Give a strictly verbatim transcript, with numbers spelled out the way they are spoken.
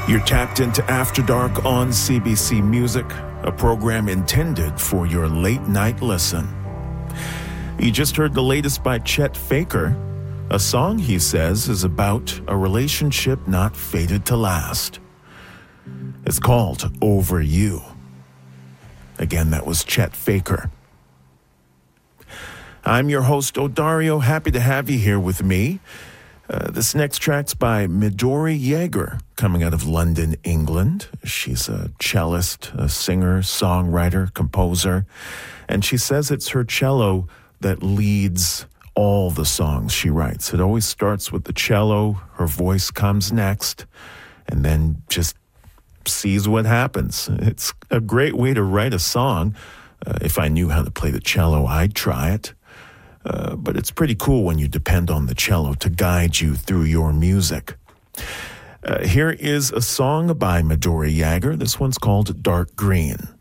You're tapped into After Dark on C B C Music, a program intended for your late night listen. You just heard the latest by Chet Faker, a song he says is about a relationship not fated to last. It's called Over You. Again, that was Chet Faker. I'm your host, Odario. Happy to have you here with me. Uh, this next track's by Midori Yeager, coming out of London, England. She's a cellist, a singer, songwriter, composer, and she says it's her cello that leads all the songs she writes. It always starts with the cello, her voice comes next, and then just sees what happens. It's a great way to write a song. Uh, if I knew how to play the cello, I'd try it. Uh, but it's pretty cool when you depend on the cello to guide you through your music. Uh, here is a song by Midori Yeager. This one's called Dark Green.